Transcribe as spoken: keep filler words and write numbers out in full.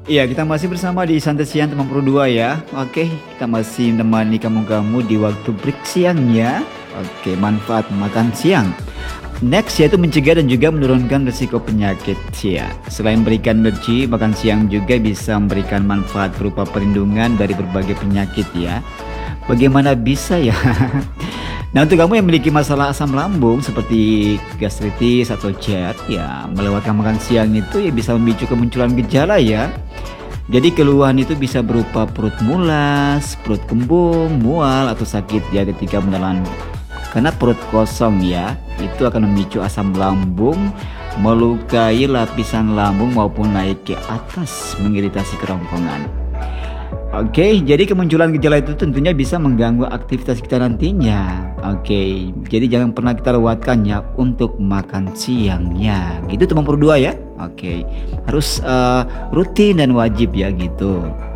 Iya, kita masih bersama di Santai Siang Teman Pro dua ya. Oke, kita masih menemani kamu-kamu di waktu break siang ya. Oke, manfaat makan siang. Next yaitu mencegah dan juga menurunkan risiko penyakit ya. Selain memberikan energi, makan siang juga bisa memberikan manfaat berupa perlindungan dari berbagai penyakit ya. Bagaimana bisa ya? Nah, untuk kamu yang memiliki masalah asam lambung seperti gastritis atau GERD ya, melewatkan makan siang itu ya bisa memicu kemunculan gejala ya. Jadi keluhan itu bisa berupa perut mulas, perut kembung, mual atau sakit ya ketika menelan. Karena perut kosong ya, itu akan memicu asam lambung, melukai lapisan lambung maupun naik ke atas, mengiritasi kerongkongan. Oke, jadi kemunculan gejala itu tentunya bisa mengganggu aktivitas kita nantinya. Oke, jadi jangan pernah kita lewatkan ya untuk makan siangnya. Gitu teman berdua ya. Oke, harus uh, rutin dan wajib ya gitu.